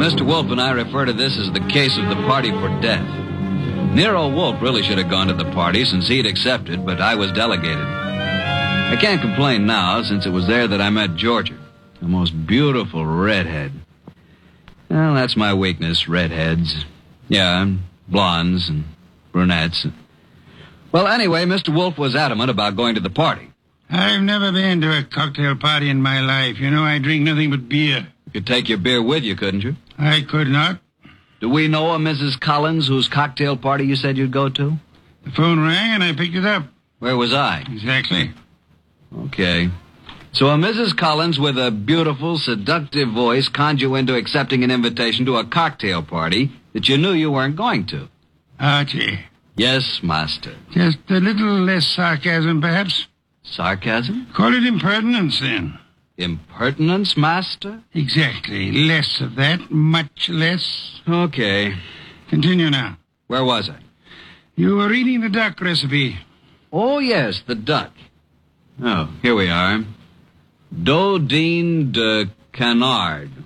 Mr. Wolf and I refer to this as the case of the party for death. Nero Wolf really should have gone to the party since he'd accepted, but I was delegated. I can't complain now since it was there that I met Georgia, the most beautiful redhead. Well, that's my weakness, redheads. Yeah, blondes and brunettes. Well, anyway, Mr. Wolf was adamant about going to the party. I've never been to a cocktail party in my life. You know, I drink nothing but beer. You could take your beer with you, couldn't you? I could not. Do we know a Mrs. Collins whose cocktail party you said you'd go to? The phone rang and I picked it up. Where was I? Exactly. Okay. So a Mrs. Collins with a beautiful, seductive voice conned you into accepting an invitation to a cocktail party that you knew you weren't going to. Archie. Yes, master. Just a little less sarcasm, perhaps. Sarcasm? Call it impertinence, then. Impertinence, master? Exactly. Less of that. Much less. Okay. Continue now. Where was I? You were reading the duck recipe. Oh, yes, the duck. Oh, here we are. Dodine de Canard.